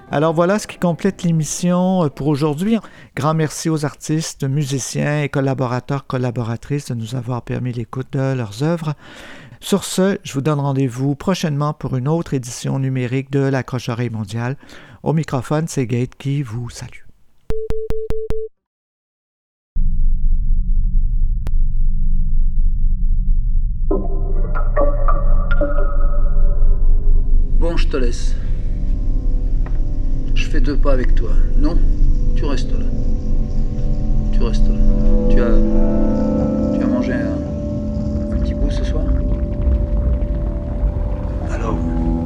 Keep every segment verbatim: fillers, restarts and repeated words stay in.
Alors voilà ce qui complète l'émission pour aujourd'hui. Grand merci aux artistes, musiciens et collaborateurs, collaboratrices de nous avoir permis l'écoute de leurs œuvres. Sur ce, je vous donne rendez-vous prochainement pour une autre édition numérique de l'Accroche-oreille mondiale. Au microphone, c'est Gate qui vous salue. Bon, je te laisse. Je fais deux pas avec toi. Non, tu restes là. Tu restes là. Tu as... Tu as mangé un, un petit bout ce soir ? Alors...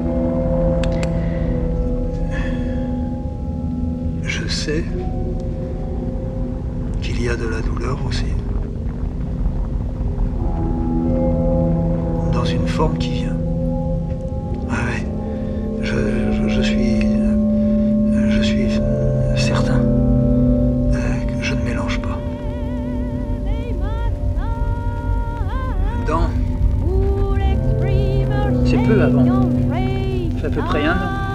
Je sais qu'il y a de la douleur aussi. Dans une forme qui vient. Ah ouais. Je, je, je suis... Je suis certain que je ne mélange pas. Dans... C'est peu avant. Ça fait à peu près un an.